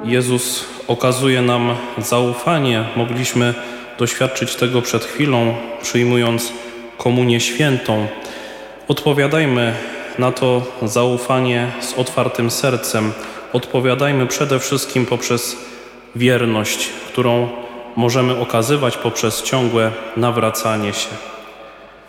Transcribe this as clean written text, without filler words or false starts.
Jezus okazuje nam zaufanie. Mogliśmy doświadczyć tego przed chwilą, przyjmując komunię świętą. Odpowiadajmy na to zaufanie z otwartym sercem. Odpowiadajmy przede wszystkim poprzez wierność, którą możemy okazywać poprzez ciągłe nawracanie się.